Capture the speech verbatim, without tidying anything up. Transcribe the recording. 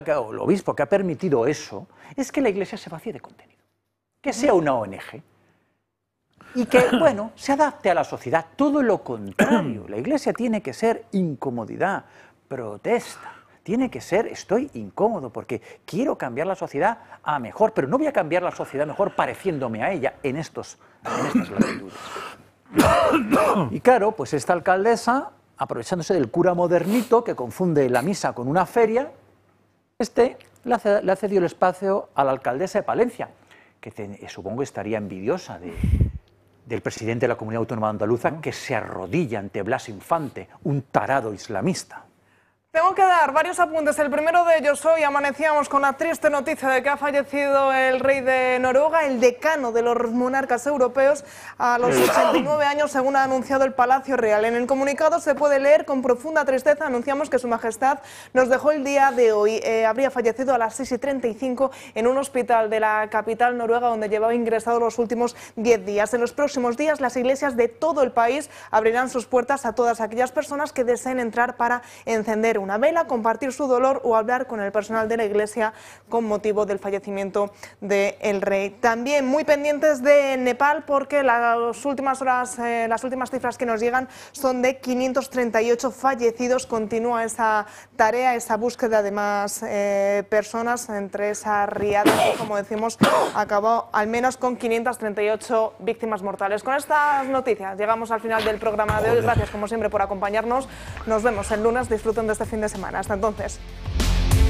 o el obispo que ha permitido eso es que la Iglesia se vacíe de contenido, que sea una O N Ge y que, bueno, se adapte a la sociedad. Todo lo contrario, la Iglesia tiene que ser incomodidad, protesta, tiene que ser estoy incómodo porque quiero cambiar la sociedad a mejor, pero no voy a cambiar la sociedad mejor pareciéndome a ella en, estos, en estas latitudes. Y claro, pues esta alcaldesa, aprovechándose del cura modernito que confunde la misa con una feria, este le ha, le ha cedido el espacio a la alcaldesa de Palencia, que te, supongo estaría envidiosa de, del presidente de la Comunidad Autónoma Andaluza, que se arrodilla ante Blas Infante, un tarado islamista. Tengo que dar varios apuntes. El primero de ellos, hoy amanecíamos con la triste noticia de que ha fallecido el rey de Noruega, el decano de los monarcas europeos, a los ochenta y nueve años, según ha anunciado el Palacio Real. En el comunicado se puede leer: con profunda tristeza anunciamos que su majestad nos dejó el día de hoy. Eh, habría fallecido a las seis y treinta y cinco en un hospital de la capital noruega, donde llevaba ingresado los últimos diez días. En los próximos días, las iglesias de todo el país abrirán sus puertas a todas aquellas personas que deseen entrar para encender una vela, compartir su dolor o hablar con el personal de la Iglesia con motivo del fallecimiento del rey. También muy pendientes de Nepal, porque las últimas horas, eh, las últimas cifras que nos llegan son de quinientos treinta y ocho fallecidos. Continúa esa tarea, esa búsqueda de más eh, personas entre esa riada que, como decimos, acabó al menos con quinientas treinta y ocho víctimas mortales. Con estas noticias llegamos al final del programa de hoy. Gracias, como siempre, por acompañarnos. Nos vemos el lunes. Disfruten de este fin de semana. Hasta entonces.